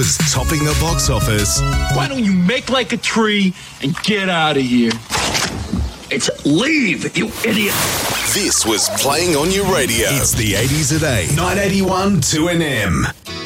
is topping the box office. Why don't you make like a tree and get out of here? It's leave, you idiot. This was playing on your radio. It's the 80s at 8, 981 2NM.